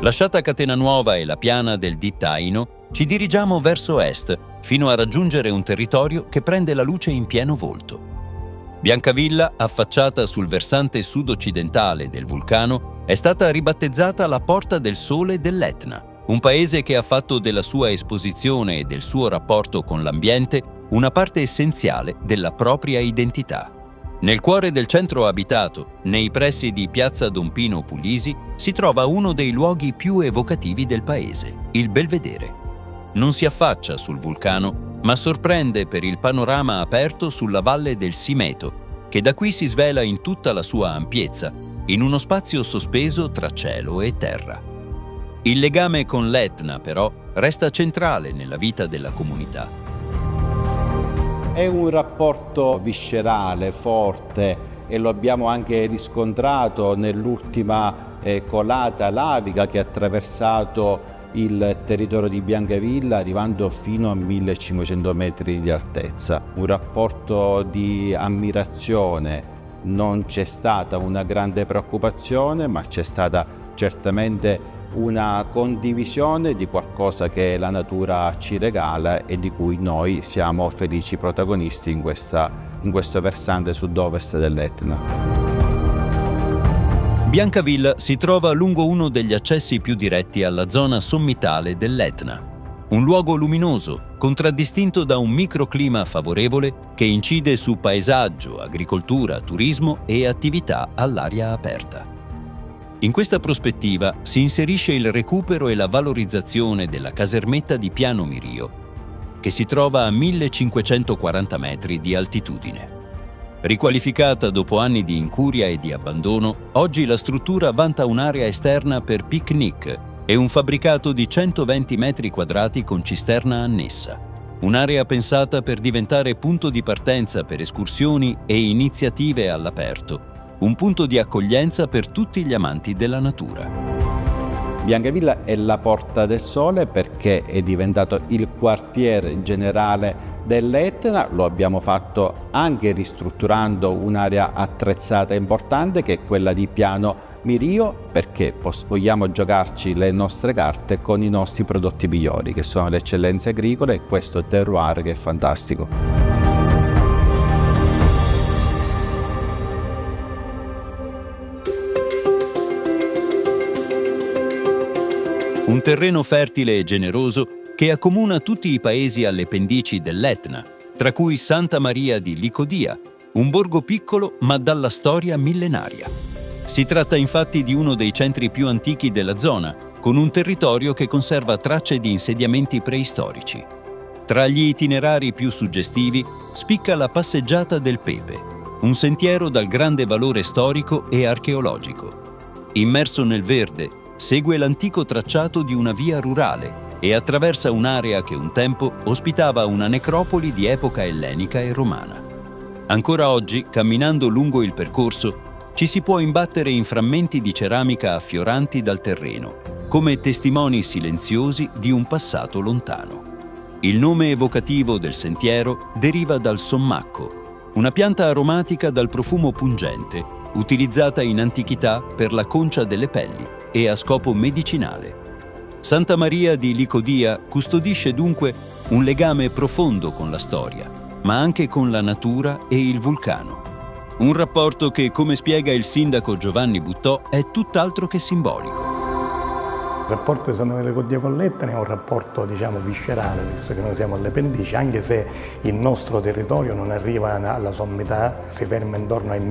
Lasciata Catena Nuova e la piana del Dittaino, ci dirigiamo verso est, fino a raggiungere un territorio che prende la luce in pieno volto. Biancavilla, affacciata sul versante sud-occidentale del vulcano, è stata ribattezzata la Porta del Sole dell'Etna, un paese che ha fatto della sua esposizione e del suo rapporto con l'ambiente una parte essenziale della propria identità. Nel cuore del centro abitato, nei pressi di Piazza Don Pino Puglisi, si trova uno dei luoghi più evocativi del paese, il Belvedere. Non si affaccia sul vulcano, ma sorprende per il panorama aperto sulla valle del Simeto, che da qui si svela in tutta la sua ampiezza, in uno spazio sospeso tra cielo e terra. Il legame con l'Etna, però, resta centrale nella vita della comunità. È un rapporto viscerale, forte, e lo abbiamo anche riscontrato nell'ultima colata lavica che ha attraversato il territorio di Biancavilla, arrivando fino a 1500 metri di altezza. Un rapporto di ammirazione. Non c'è stata una grande preoccupazione, ma c'è stata certamente una condivisione di qualcosa che la natura ci regala e di cui noi siamo felici protagonisti in questo versante sud-ovest dell'Etna. Biancavilla si trova lungo uno degli accessi più diretti alla zona sommitale dell'Etna. Un luogo luminoso, contraddistinto da un microclima favorevole che incide su paesaggio, agricoltura, turismo e attività all'aria aperta. In questa prospettiva si inserisce il recupero e la valorizzazione della casermetta di Piano Mirio, che si trova a 1540 metri di altitudine. Riqualificata dopo anni di incuria e di abbandono, oggi la struttura vanta un'area esterna per picnic e un fabbricato di 120 metri quadrati con cisterna annessa. Un'area pensata per diventare punto di partenza per escursioni e iniziative all'aperto, un punto di accoglienza per tutti gli amanti della natura. Biancavilla è la Porta del Sole perché è diventato il quartier generale dell'Etna. Lo abbiamo fatto anche ristrutturando un'area attrezzata importante che è quella di Piano Mirio, perché vogliamo giocarci le nostre carte con i nostri prodotti migliori, che sono le eccellenze agricole e questo terroir che è fantastico. Un terreno fertile e generoso che accomuna tutti i paesi alle pendici dell'Etna, tra cui Santa Maria di Licodia, un borgo piccolo ma dalla storia millenaria. Si tratta infatti di uno dei centri più antichi della zona, con un territorio che conserva tracce di insediamenti preistorici. Tra gli itinerari più suggestivi spicca la Passeggiata del Pepe, un sentiero dal grande valore storico e archeologico. Immerso nel verde, segue l'antico tracciato di una via rurale e attraversa un'area che un tempo ospitava una necropoli di epoca ellenica e romana. Ancora oggi, camminando lungo il percorso, ci si può imbattere in frammenti di ceramica affioranti dal terreno, come testimoni silenziosi di un passato lontano. Il nome evocativo del sentiero deriva dal sommacco, una pianta aromatica dal profumo pungente, utilizzata in antichità per la concia delle pelli e a scopo medicinale. Santa Maria di Licodia custodisce dunque un legame profondo con la storia, ma anche con la natura e il vulcano. Un rapporto che, come spiega il sindaco Giovanni Buttò, è tutt'altro che simbolico. Il rapporto di Santa Maria di Licodia con l'Etna è un rapporto, viscerale, visto che noi siamo alle pendici, anche se il nostro territorio non arriva alla sommità, si ferma intorno ai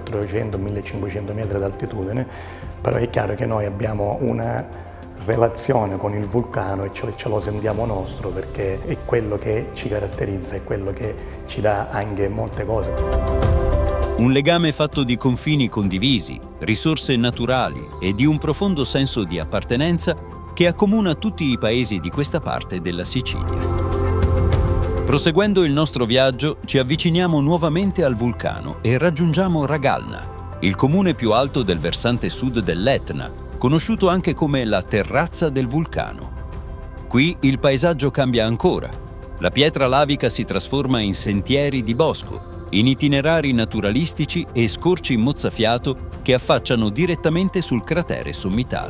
1400-1500 metri d'altitudine, però è chiaro che noi abbiamo una relazione con il vulcano e ce lo sentiamo nostro, perché è quello che ci caratterizza, è quello che ci dà anche molte cose. Un legame fatto di confini condivisi, risorse naturali e di un profondo senso di appartenenza che accomuna tutti i paesi di questa parte della Sicilia. Proseguendo il nostro viaggio, ci avviciniamo nuovamente al vulcano e raggiungiamo Ragalna, il comune più alto del versante sud dell'Etna, conosciuto anche come la terrazza del vulcano. Qui il paesaggio cambia ancora. La pietra lavica si trasforma in sentieri di bosco, in itinerari naturalistici e scorci mozzafiato che affacciano direttamente sul cratere sommitale.